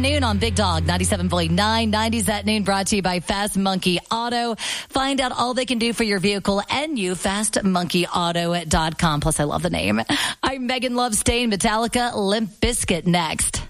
Noon on Big Dog 97.9. 90s at noon brought to you by Fast Monkey Auto. Find out all they can do for your vehicle and you, fastmonkeyauto.com. Plus, I love the name. I'm Megan Love, staying Metallica, Limp Bizkit next.